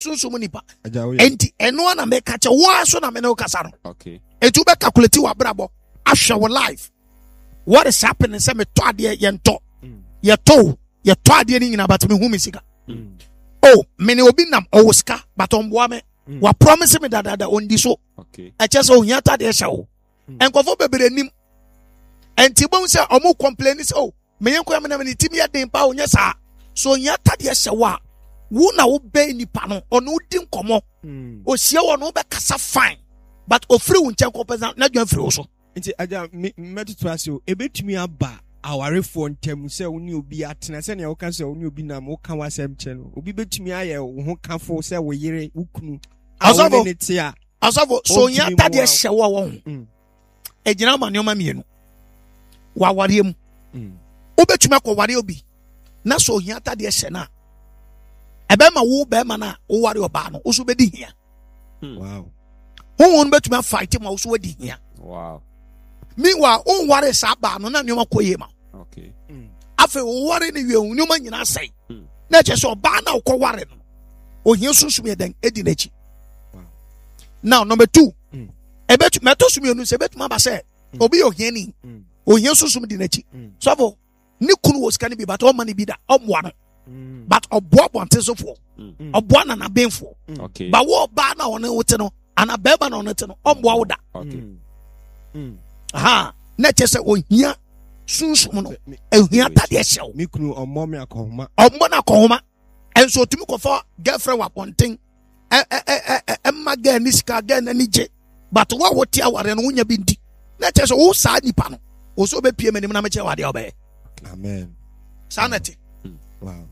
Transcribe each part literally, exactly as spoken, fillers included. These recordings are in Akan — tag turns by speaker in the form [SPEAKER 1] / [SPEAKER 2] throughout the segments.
[SPEAKER 1] sunsun nipa enti eno na me kache wo so na me no kasa no
[SPEAKER 2] okay
[SPEAKER 1] etu be calculate wa brabo ahwe wo life what is happening say me to ade ye nto ye to ye to ade ni nyina but me hu me sika oh me ne obi nam o sika but on boa me wa promise me that that on di so
[SPEAKER 2] okay
[SPEAKER 1] e che so ohia ta de hye wo enkofo bebere nim enti bon say omo complain say oh me yenko am na me timi ya den pa onya sa so ohia ta de hye wo a wo na wo be nipa no ono di nkomo o sie wo no be kasa fine but ofri wo nchen ko pesa na dwan fri wo so
[SPEAKER 3] nti aja metutu asio ebetumi aba awarefo ntem se woni obi atena se ne wo ka se woni obi na mo ka wasem che no obi betumi aye wo ho kafo se wo yere wukunu
[SPEAKER 1] asavo
[SPEAKER 3] ne tia
[SPEAKER 1] asavo so nya tade hye wo wo ejina ma nyoma mienu wa ware mu obetumi akoware obi na so hia tade hye na ebe ma wo be ma na wo ware oba no wo so bedi hia
[SPEAKER 3] wow
[SPEAKER 1] won betumi fight ma wo so wadi hia
[SPEAKER 2] wow
[SPEAKER 1] meanwhile on ware sa ba no na nyoma koye ma
[SPEAKER 2] okay
[SPEAKER 1] afa wo ware ni wie nyoma nyina sai na che so ba na wo ware no ohia sunsun ye den edi na chi now number two ebetu meto sumi onu se betu ma ba se obi ohia ni ohia sunsun di na chi so for ni kunu wo scan bi but o mani bi da o moa no but obo bonte so for obo na na benfo
[SPEAKER 2] okay
[SPEAKER 1] ba wo ba na won wote no ana ba ba na won te no o moa wo da
[SPEAKER 2] okay
[SPEAKER 1] aha na che se ohia sunsun no ohia tade hyew
[SPEAKER 3] mi kunu ommo me akohoma
[SPEAKER 1] ommo na akohoma enso tumi ko for girlfriend wa ponten eh eh eh eh ma ga ni sika ga na ni je but wa wo ti aware no wonya bi ndi na che se wo sa nipa no wo so be pie manim na me che wade obe
[SPEAKER 3] amen
[SPEAKER 1] sanity
[SPEAKER 3] wow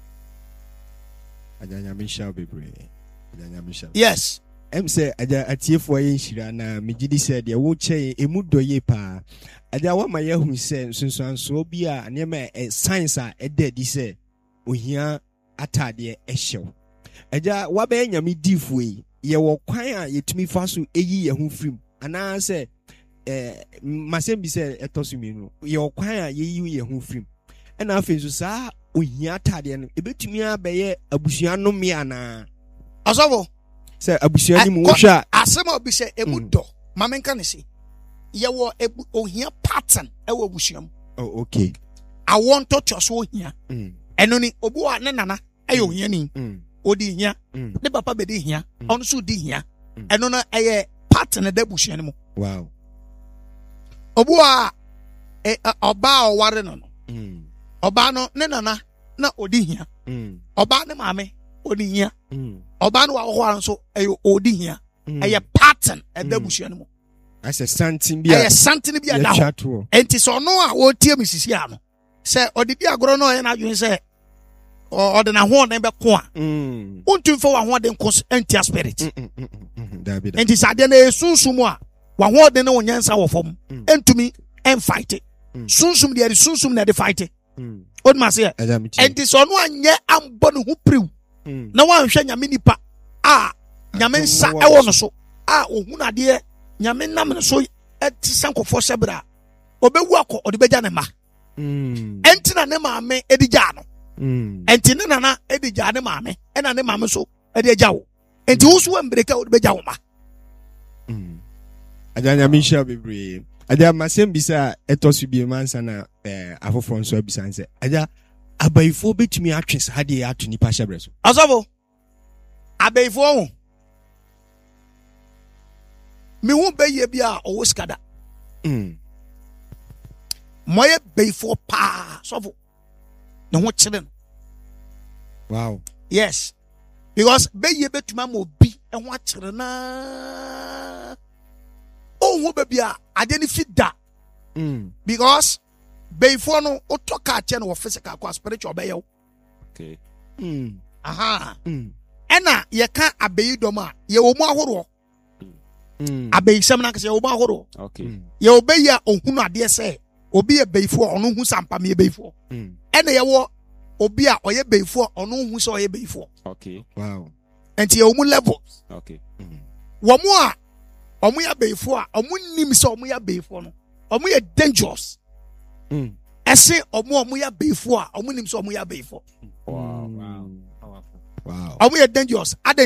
[SPEAKER 3] ajanya misha bebre ajanya misha
[SPEAKER 1] yes
[SPEAKER 3] em say aja atiefo ye nhira na megidi say de wo che emu doye pa aja wa ma yehu say sunsuanso bi a ne ma science a ede di say ohia atade ehyew aja wa be nyame difu yi ye wo kwan a yetumi fa so eyi ye ho frim ana say eh masem bi say etosuminu ye wo kwan a yeyi ye ho frim ena afi so sa ohia atade no ebetumi abeye abusua no me ana
[SPEAKER 1] asobo
[SPEAKER 3] se abusua ni mu hwa
[SPEAKER 1] asem obi se emudo mamenka ne se ye wo ohia pattern e wo abusua mu
[SPEAKER 3] oh okay
[SPEAKER 1] I want to trust ohia
[SPEAKER 3] mm
[SPEAKER 1] eno ni obi wa ne nana aye ohia ni
[SPEAKER 3] mm
[SPEAKER 1] odi hia
[SPEAKER 3] mm
[SPEAKER 1] ne papa be di hia on so di hia eno na eye pattern da abusua ni mu
[SPEAKER 3] wow
[SPEAKER 1] obi wa e oba o ware no no
[SPEAKER 3] mm
[SPEAKER 1] oba no ne nana na odi hia
[SPEAKER 3] mm
[SPEAKER 1] oba ne maame odi hia
[SPEAKER 3] mm
[SPEAKER 1] oba no wa ho so eye odi hia eye pattern e da abusua ni mu
[SPEAKER 3] as a something bi a
[SPEAKER 1] eye something bi a da ho enti so no a wo tie misisi a no se odidi agoro no ye na adwen se o de na ho na be ko a
[SPEAKER 3] mm
[SPEAKER 1] untum fo wa ho de nko anti spirit
[SPEAKER 3] david
[SPEAKER 1] enti sade na esunsumu a wa ho de na onyansa wo fom entumi en fight sunsum de sunsum na de fight o de ma se enti so no anye ambo no hu priw na wan hwe nyame nipa a nyame nsa e wo no so a ohun ade nyame nam no so eti sankofo sebra obewu akọ ode beja ne ma
[SPEAKER 3] mm
[SPEAKER 1] enti na ne maame edija no
[SPEAKER 3] mm
[SPEAKER 1] enti ne nana edija ne maame e na ne maame so ede eja wo enti wo so ambreka ode beja wo ma
[SPEAKER 3] mm ajanya misha bebre aja masem bisa etosu bi mansa na eh afofo nso bisa nse aja abaifo betumi atwes hade atu nipa hyebre so
[SPEAKER 1] asabo abaifo ho mi hu beye bia owo skada
[SPEAKER 3] mm
[SPEAKER 1] moye beifo pa sofo ne ho kyere no
[SPEAKER 3] wow
[SPEAKER 1] yes because beye betuma ma obi e ho akyere na o hu be bia ade ni fida
[SPEAKER 3] mm
[SPEAKER 1] because beifo no o toka che no physical ko spiritual be yo
[SPEAKER 2] okay
[SPEAKER 3] mm
[SPEAKER 1] aha
[SPEAKER 3] mm
[SPEAKER 1] ena ye ka abeyi dom a ye wo mu ahoro
[SPEAKER 3] mm
[SPEAKER 1] abeyi sem na kase ye wo mu ahoro
[SPEAKER 2] okay
[SPEAKER 1] ye obeyi a ohunu ade se obi e beifo ono hu sampa me beifo
[SPEAKER 3] mm
[SPEAKER 1] ena ye wo obi a oye beifo ono hu so oye beifo
[SPEAKER 2] okay
[SPEAKER 3] wow
[SPEAKER 1] enti ye wo mu levels
[SPEAKER 2] okay
[SPEAKER 3] mm
[SPEAKER 1] wo mu a omu ya beifo a omu nim se omu ya beifo no omu ye dangerous
[SPEAKER 3] mm
[SPEAKER 1] ese omu omu ya beifo a omu nim se omu ya beifo
[SPEAKER 2] wow
[SPEAKER 3] wow wow
[SPEAKER 1] ɔmo yɛ dangerous.